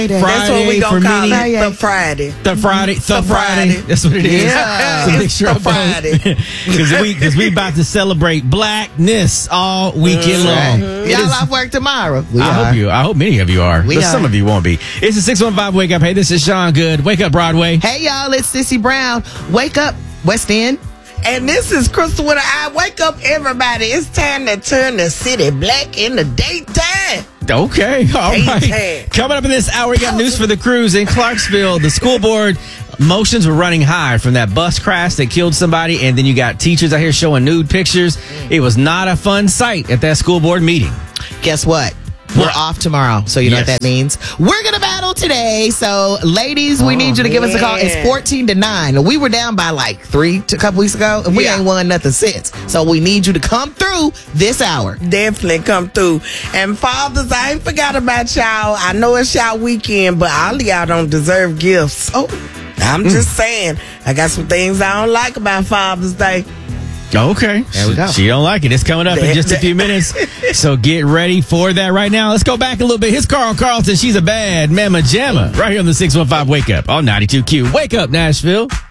Friday. That's what we gonna call it. The Friday. The Friday. That's what it is. Yeah. So make sure the Friday. Because we about to celebrate Blackness all weekend long. Y'all off work tomorrow. I hope many of you are. But some of you won't be. It's the 615 Wake Up. Hey, this is Sean Good. Wake up, Broadway. Hey, y'all. It's Sissy Brown. Wake up, West End. And this is Crystal with I wake up, everybody. It's time to turn the city black in the daytime. Okay, all right. Coming up in this hour, we got news for the crews in Clarksville. The school board emotions were running high from that bus crash that killed somebody, and then you got teachers out here showing nude pictures. It was not a fun sight at that school board meeting. Guess what? We're off tomorrow, so you know what that means. We're going to battle today. So, ladies, we need you to give us a call. It's 14-9. We were down by like 3 a couple weeks ago, and we ain't won nothing since. So, we need you to come through this hour. Definitely come through. And fathers, I ain't forgot about y'all. I know it's y'all weekend, but all of y'all don't deserve gifts. Oh, I'm just saying. I got some things I don't like about Father's Day. Okay. There we go. She don't like it. It's coming up in just a few minutes. So get ready for that right now. Let's go back a little bit. Here's Carl Carlton. She's a bad mama jamma. Right here on the 615 Wake Up on 92Q. Wake up, Nashville.